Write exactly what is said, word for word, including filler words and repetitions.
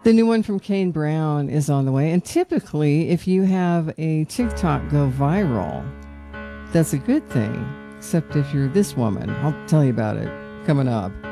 The new one from Kane Brown is on the way. And typically, if you have a TikTok go viral, that's a good thing. Except if you're this woman. I'll tell you about it coming up.